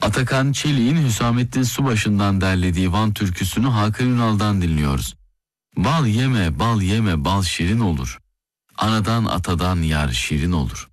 Atakan Çelik'in Hüsamettin Subaşı'ndan derlediği Van türküsünü Hakan Ünal'dan dinliyoruz. Bal yeme, bal yeme, bal şirin olur. Anadan atadan yar şirin olur.